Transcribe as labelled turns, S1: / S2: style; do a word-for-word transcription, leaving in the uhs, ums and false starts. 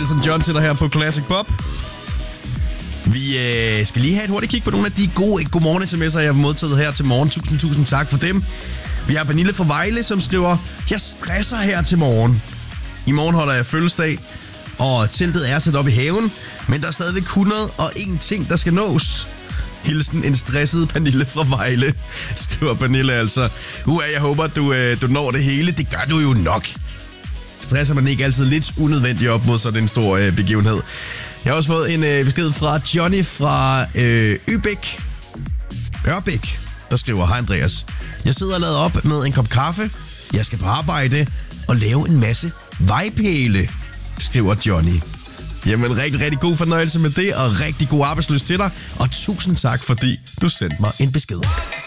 S1: Elton John sætter her på Classic Pop. Vi øh, skal lige have et hurtigt kig på nogle af de gode godmorgen sms'er, jeg har modtaget her til morgen. Tusind, tusind tak for dem. Vi har Pernille fra Vejle, som skriver: Jeg stresser her til morgen. I morgen holder jeg fødselsdag, og teltet er sat op i haven, men der er stadigvæk hundrede og en ting, der skal nås. Hilsen en stresset Pernille fra Vejle, skriver Pernille altså. Uha, jeg håber, du, øh, du når det hele. Det gør du jo nok. Stresser man ikke altid lidt unødvendigt op mod sådan en stor øh, begivenhed. Jeg har også fået en øh, besked fra Johnny fra øh, Øbæk. Ørbæk, der skriver: Hej Andreas. Jeg sidder og lader op med en kop kaffe. Jeg skal på arbejde og lave en masse vejpæle, skriver Johnny. Jamen, rigtig, rigtig god fornøjelse med det, og rigtig god arbejdsløs til dig. Og tusind tak, fordi du sendte mig en besked.